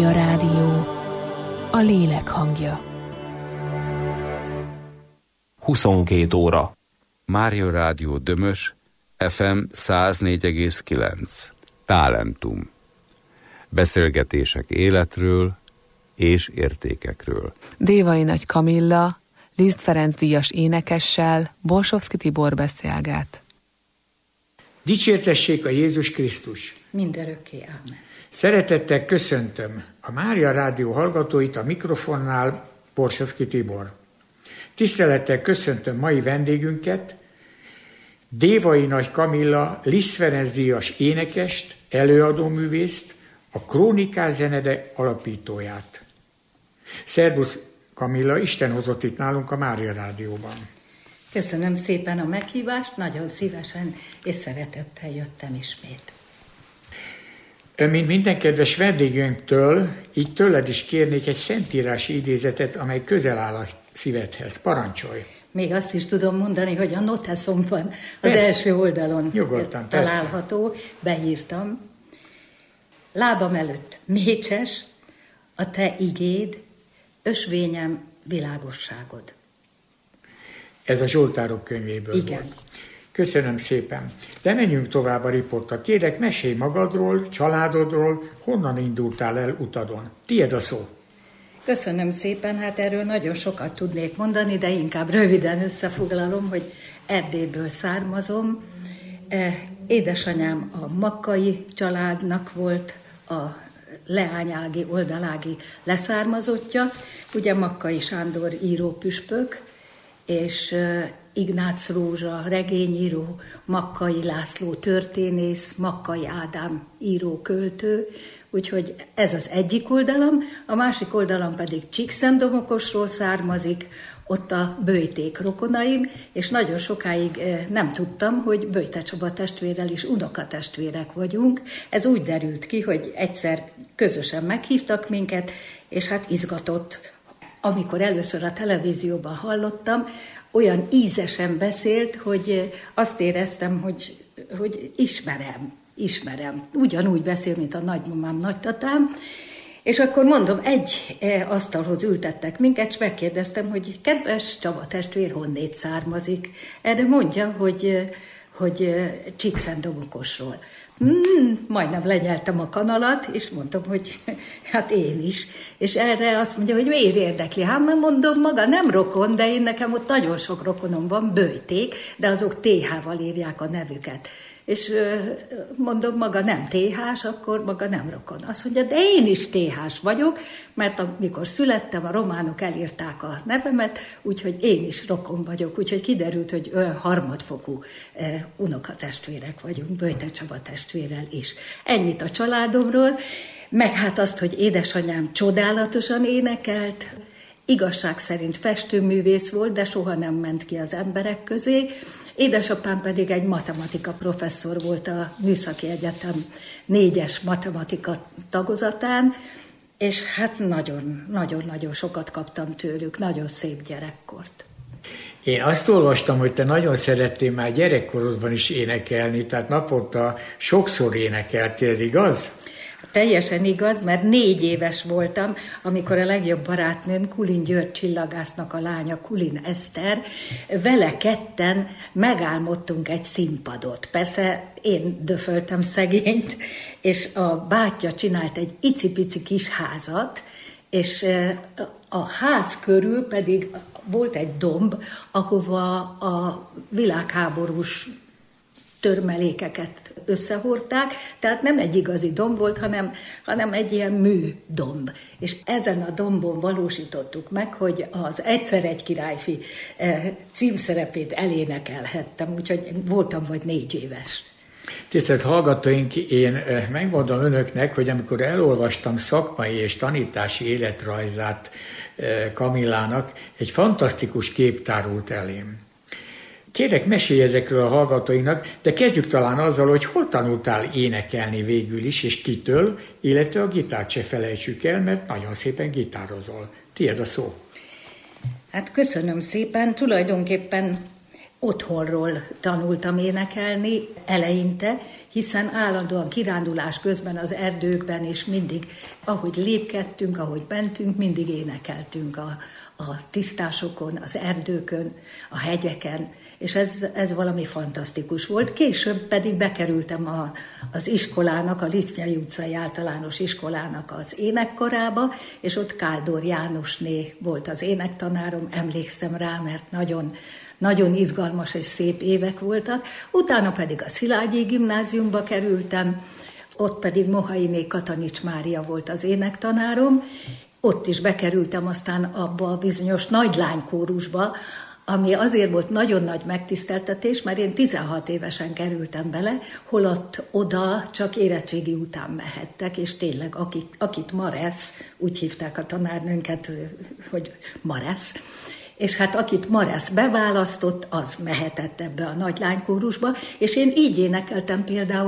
Mária Rádió, a lélek hangja. 22 óra. Mária Rádió Dömös, FM 104,9. Talentum. Beszélgetések életről és értékekről. Dévai Nagy Kamilla, Liszt Ferenc díjas énekessel Borsovszky Tibor beszélget. Dicsértessék a Jézus Krisztus! Mindörökké, ámen. Szeretettel köszöntöm a Mária Rádió hallgatóit, a mikrofonnál Borsovszky Tibor. Tisztelettel köszöntöm mai vendégünket, Dévai Nagy Kamilla, Liszt Ferenc díjas énekest, előadóművészt, a Krónikás zenede alapítóját. Szervusz Kamilla, Isten hozott itt nálunk a Mária Rádióban. Köszönöm szépen a meghívást, nagyon szívesen és szeretettel jöttem ismét. Mint minden kedves vendégünktől, így tőled is kérnék egy szentírási idézetet, amely közel áll a szívedhez. Parancsolj! Még azt is tudom mondani, hogy a noteszomban az első oldalon nyugodtan, található, beírtam. Lábam előtt mécses, a te igéd, ösvényem világosságod. Ez a Zsoltárok könyvéből Igen. volt. Köszönöm szépen. De menjünk tovább a riportra. Kérlek, mesélj magadról, családodról, honnan indultál el utadon. Tied a szó. Köszönöm szépen, hát erről nagyon sokat tudnék mondani, de inkább röviden összefoglalom, hogy Erdélyből származom. Édesanyám a Makkai családnak volt a leányági, oldalági leszármazottja, ugye Makkai Sándor írópüspök, és Ignác Rózsa regényíró, Makkai László történész, Makkai Ádám író-költő, úgyhogy ez az egyik oldalam, a másik oldalam pedig Csíkszentdomokosról származik, ott a Böjték rokonaim, és nagyon sokáig nem tudtam, hogy Böjte Csaba testvérrel is unokatestvérek vagyunk. Ez úgy derült ki, hogy egyszer közösen meghívtak minket, és hát izgatott, amikor először a televízióban hallottam, olyan ízesen beszélt, hogy azt éreztem, hogy ismerem. Ugyanúgy beszél, mint a nagymamám, nagytatám. És akkor mondom, egy asztalhoz ültettek minket, és megkérdeztem, hogy kedves Csaba testvér, honnét származik. Erre mondja, hogy Csíkszentdomokosról. Majdnem lenyeltem a kanalat, és mondtam, hogy hát én is. És erre azt mondja, hogy miért érdekli? Hát mondom, maga nem rokon, de én nekem ott nagyon sok rokonom van, Böjték, de azok TH-val írják a nevüket. És mondom, maga nem TH-s, akkor maga nem rokon. Azt mondja, de én is TH-s vagyok, mert amikor születtem, a románok elírták a nevemet, úgyhogy én is rokon vagyok. Úgyhogy kiderült, hogy olyan harmadfokú unokatestvérek vagyunk, Böjte Csaba testvérrel is. Ennyit a családomról, meg hát azt, hogy édesanyám csodálatosan énekelt, igazság szerint festőművész volt, de soha nem ment ki az emberek közé. Édesapám pedig egy matematika professzor volt a Műszaki Egyetem 4-es matematika tagozatán, és hát nagyon-nagyon sokat kaptam tőlük, nagyon szép gyerekkort. Én azt olvastam, hogy te nagyon szerettél már gyerekkorodban is énekelni, tehát naponta sokszor énekeltél, ez igaz? Teljesen igaz, mert 4 éves voltam, amikor a legjobb barátnőm, Kulin György csillagásznak a lánya, Kulin Eszter, vele ketten megálmodtunk egy színpadot. Persze én döföltem szegényt, és a bátyja csinált egy icipici kis házat, és a ház körül pedig volt egy domb, ahova a világháborús törmelékeket összehordták, tehát nem egy igazi domb volt, hanem egy ilyen műdomb. És ezen a dombon valósítottuk meg, hogy az Egyszer egy királyfi címszerepét elénekelhettem, úgyhogy voltam vagy 4 éves. Tisztelt hallgatóink, én megmondom önöknek, hogy amikor elolvastam szakmai és tanítási életrajzát Kamillának, egy fantasztikus kép tárult elém. Kérlek, mesélj ezekről a hallgatóinknak, de kezdjük talán azzal, hogy hol tanultál énekelni végül is, és kitől, illetve a gitárt se felejtsük el, mert nagyon szépen gitározol. Tied a szó. Hát köszönöm szépen, tulajdonképpen otthonról tanultam énekelni eleinte, hiszen állandóan kirándulás közben az erdőkben, és mindig, ahogy lépkedtünk, ahogy mentünk, mindig énekeltünk a tisztásokon, az erdőkön, a hegyeken, és ez valami fantasztikus volt. Később pedig bekerültem az iskolának, a Lisznyai utcai általános iskolának az énekkarába, és ott Káldor Jánosné volt az énektanárom, emlékszem rá, mert nagyon izgalmas és szép évek voltak. Utána pedig a Szilágyi gimnáziumba kerültem, ott pedig Mohainé Katanics Mária volt az énektanárom. Ott is bekerültem aztán abba a bizonyos nagylánykórusba, ami azért volt nagyon nagy megtiszteltetés, mert én 16 évesen kerültem bele, holott oda csak érettségi után mehettek, és tényleg akit Maresz, úgy hívták a tanárnőnket, hogy Maresz, és hát akit Maresz beválasztott, az mehetett ebbe a nagylánykórusba, és én így énekeltem például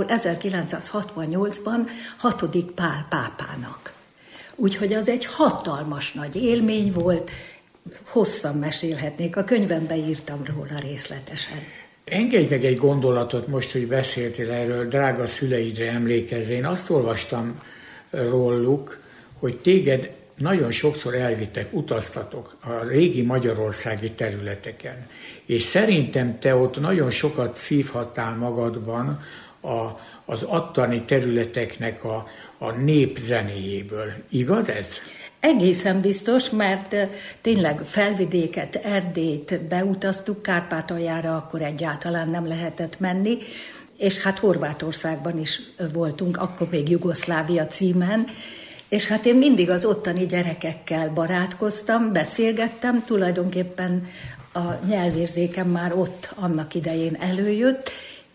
1968-ban 6. Pál pápának. Úgyhogy az egy hatalmas nagy élmény volt, hosszan mesélhetnék, a könyvembe írtam róla részletesen. Engedj meg egy gondolatot most, hogy beszéltél erről, drága szüleidre emlékezve. Én azt olvastam róluk, hogy téged nagyon sokszor elvittek, utaztatok a régi magyarországi területeken. És szerintem te ott nagyon sokat szívhattál magadban az attani területeknek a népzenéjéből. Igaz ez? Egészen biztos, mert tényleg Felvidéket, Erdélyt beutaztuk, Kárpátaljára akkor egyáltalán nem lehetett menni, és hát Horvátországban is voltunk, akkor még Jugoszlávia címen, és hát én mindig az ottani gyerekekkel barátkoztam, beszélgettem, tulajdonképpen a nyelvérzékem már ott annak idején előjött,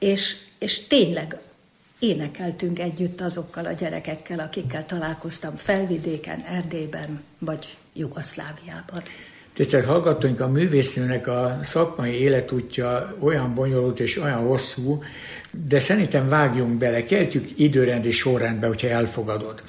és tényleg énekeltünk együtt azokkal a gyerekekkel, akikkel találkoztam Felvidéken, Erdélyben vagy Jugoszláviában. Tisztelt hallgatóink, a művésznőnek a szakmai életútja olyan bonyolult és olyan hosszú, de szerintem vágjunk bele, kezdjük időrendi sorrendbe, hogyha elfogadod.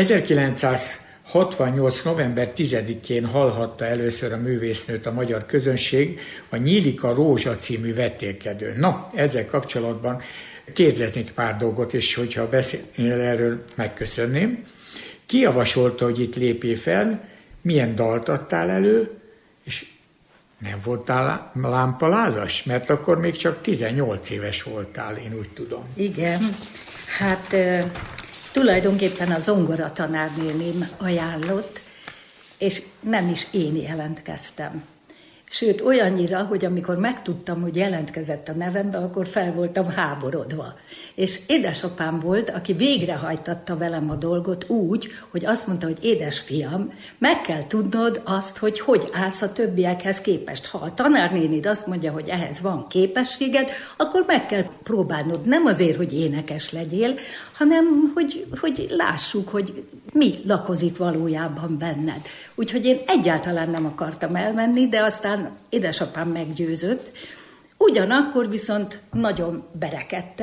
1968. november 10-én hallhatta először a művésznőt a magyar közönség a Nyílik a rózsa című vetélkedőn. Na, ezzel kapcsolatban kérdeznék pár dolgot, és hogyha beszélnél erről, megköszönném. Ki javasolta, hogy itt lépjél fel, milyen dalt adtál elő, és nem voltál lámpalázas? Mert akkor még csak 18 éves voltál, én úgy tudom. Igen, hát tulajdonképpen a zongora tanárnéném ajánlott, és nem is én jelentkeztem. Sőt, olyannyira, hogy amikor megtudtam, hogy jelentkezett a nevembe, akkor fel voltam háborodva. És édesapám volt, aki végrehajtatta velem a dolgot úgy, hogy azt mondta, hogy édesfiam, meg kell tudnod azt, hogy állsz a többiekhez képest. Ha a tanárnénid azt mondja, hogy ehhez van képességed, akkor meg kell próbálnod. Nem azért, hogy énekes legyél, hanem hogy lássuk, hogy mi lakozik valójában benned. Úgyhogy én egyáltalán nem akartam elmenni, de aztán édesapám meggyőzött. Ugyanakkor viszont nagyon berekedtem,